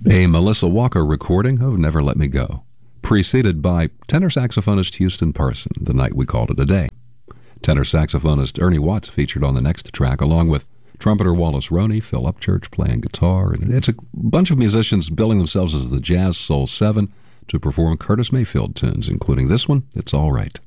A Melissa Walker recording of Never Let Me Go, preceded by tenor saxophonist Houston Person, The Night We Called It a Day. Tenor saxophonist Ernie Watts featured on the next track, along with trumpeter Wallace Roney, Phil Upchurch playing guitar. And it's a bunch of musicians billing themselves as the Jazz Soul 7 to perform Curtis Mayfield tunes, including this one, It's All Right.